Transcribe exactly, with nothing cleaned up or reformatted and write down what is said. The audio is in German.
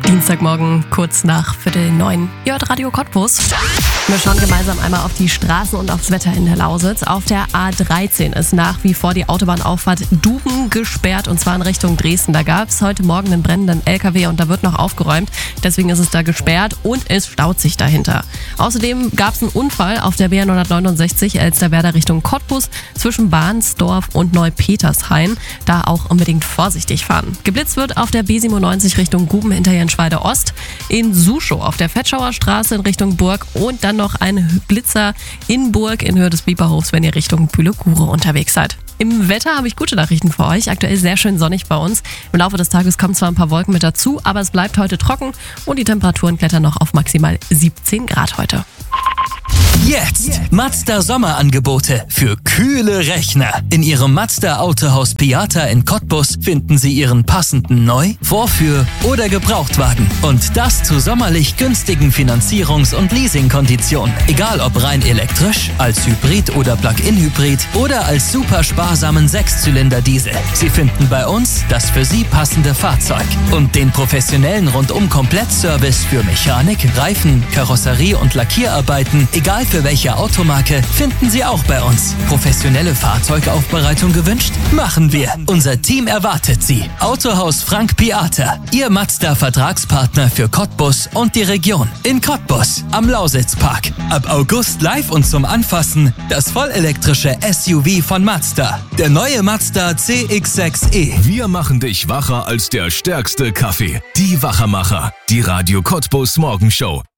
Dienstagmorgen, kurz nach Viertel neun. Ihr hört Radio Cottbus. Wir schauen gemeinsam einmal auf die Straßen und aufs Wetter in der Lausitz. Auf der A dreizehn ist nach wie vor die Autobahnauffahrt Duben gesperrt, und zwar in Richtung Dresden. Da gab es heute Morgen einen brennenden L K W und da wird noch aufgeräumt. Deswegen ist es da gesperrt und es staut sich dahinter. Außerdem gab es einen Unfall auf der B N hundertneunundsechzig Elsterwerda Richtung Cottbus zwischen Bahnsdorf und Neupetershain. Da auch unbedingt vorsichtig fahren. Geblitzt wird auf der B siebenundneunzig Richtung Guben hinter Jenschweide Ost, in Suschow auf der Vetschauer Straße in Richtung Burg und dann noch ein Blitzer in Burg in Höhe des Bieberhofs, wenn ihr Richtung Bühle-Gure unterwegs seid. Im Wetter habe ich gute Nachrichten für euch. Aktuell sehr schön sonnig bei uns. Im Laufe des Tages kommen zwar ein paar Wolken mit dazu, aber es bleibt heute trocken und die Temperaturen klettern noch auf maximal siebzehn Grad heute. Jetzt Mazda Sommerangebote für kühle Rechner. In Ihrem Mazda Autohaus Piata in Cottbus finden Sie Ihren passenden Neu-, Vorführ- oder Gebrauchtwagen. Und das zu sommerlich günstigen Finanzierungs- und Leasingkonditionen. Egal ob rein elektrisch, als Hybrid oder Plug-in-Hybrid oder als super sparsamen Sechszylinder-Diesel. Sie finden bei uns das für Sie passende Fahrzeug. Und den professionellen Rundum-Komplettservice für Mechanik, Reifen, Karosserie und Lackierarbeiten, egal für welche Automarke, finden Sie auch bei uns. Professionelle Fahrzeugaufbereitung gewünscht? Machen wir. Unser Team erwartet Sie. Autohaus Frank Piata, Ihr Mazda-Vertragspartner für Cottbus und die Region. In Cottbus, am Lausitzpark. Ab August live und zum Anfassen das vollelektrische S U V von Mazda. Der neue Mazda C X sechs E. Wir machen dich wacher als der stärkste Kaffee. Die Wachermacher. Die Radio Cottbus Morgenshow.